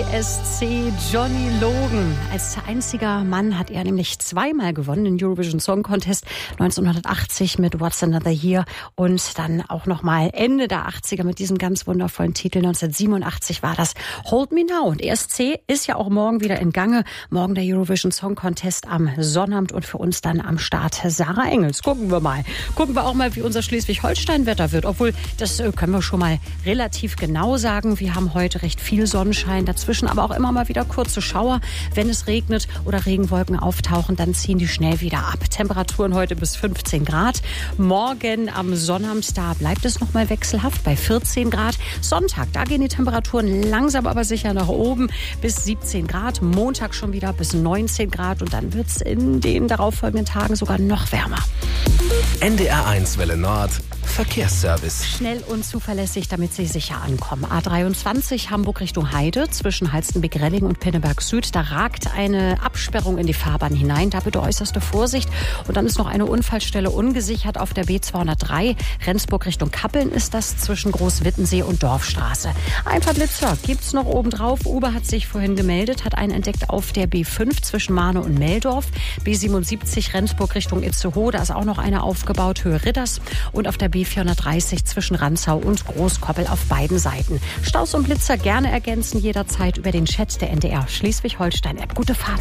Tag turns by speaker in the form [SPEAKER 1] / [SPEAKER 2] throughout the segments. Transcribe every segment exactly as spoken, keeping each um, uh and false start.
[SPEAKER 1] S C Johnny Logan. Als einziger Mann hat er nämlich zweimal gewonnen den Eurovision Song Contest. neunzehnhundertachtzig mit What's Another Year und dann auch nochmal Ende der achtziger mit diesem ganz wundervollen Titel. neunzehnhundertsiebenundachtzig war das Hold Me Now. Und E S C ist ja auch morgen wieder in Gange. Morgen der Eurovision Song Contest am Sonnabend und für uns dann am Start Sarah Engels. Gucken wir mal. Gucken wir auch mal, wie unser Schleswig-Holstein-Wetter wird. Obwohl, das können wir schon mal relativ genau sagen. Wir haben heute recht viel Sonnenschein, dazwischen aber auch immer mal wieder kurze Schauer. Wenn es regnet oder Regenwolken auftauchen, dann ziehen die schnell wieder ab. Temperaturen heute bis fünfzehn Grad. Morgen am Sonnabend, da bleibt es noch mal wechselhaft bei vierzehn Grad. Sonntag, da gehen die Temperaturen langsam aber sicher nach oben bis siebzehn Grad. Montag schon wieder bis neunzehn Grad und dann wird es in den darauffolgenden Tagen sogar noch wärmer.
[SPEAKER 2] N D R eins Welle Nord Verkehrsservice.
[SPEAKER 1] Schnell und zuverlässig, damit Sie sicher ankommen. A dreiundzwanzig Hamburg Richtung Heide zwischen Halstenbek-Relling und Pinneberg Süd. Da ragt eine Absperrung in die Fahrbahn hinein. Da bitte äußerste Vorsicht. Und dann ist noch eine Unfallstelle ungesichert auf der B zweihundertdrei. Rendsburg Richtung Kappeln ist das zwischen Großwittensee und Dorfstraße. Ein paar Blitzer gibt's noch obendrauf. Uber hat sich vorhin gemeldet, hat einen entdeckt auf der B fünf zwischen Mahne und Meldorf. B siebenundsiebzig Rendsburg Richtung Itzehoe. Da ist auch noch eine aufgebaut, Höhe Ritters. Und auf der B vierhundertdreißig zwischen Rantzau und Großkoppel auf beiden Seiten. Staus und Blitzer gerne ergänzen jederzeit über den Chat der N D R Schleswig-Holstein-App. Gute Fahrt.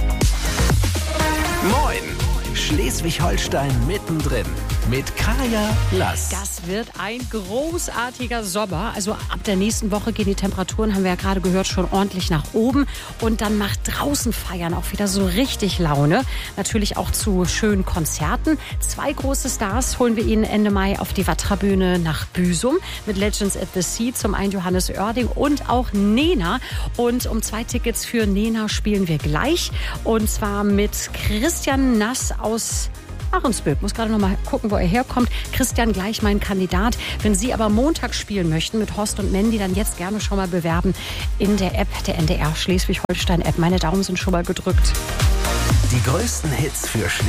[SPEAKER 2] Moin! Schleswig-Holstein mittendrin mit Kaya Lass.
[SPEAKER 1] Das wird ein großartiger Sommer. Also ab der nächsten Woche gehen die Temperaturen, haben wir ja gerade gehört, schon ordentlich nach oben. Und dann macht draußen feiern auch wieder so richtig Laune. Natürlich auch zu schönen Konzerten. Zwei große Stars holen wir Ihnen Ende Mai auf die Watra-Bühne nach Büsum mit Legends at the Sea. Zum einen Johannes Oerding und auch Nena. Und um zwei Tickets für Nena spielen wir gleich. Und zwar mit Christian Nass aus Ahrensböck. Muss gerade noch mal gucken, wo er herkommt. Christian, gleich mein Kandidat. Wenn Sie aber Montag spielen möchten mit Horst und Mandy, dann jetzt gerne schon mal bewerben in der App der N D R Schleswig-Holstein-App. Meine Daumen sind schon mal gedrückt.
[SPEAKER 2] Die größten Hits für Schleswig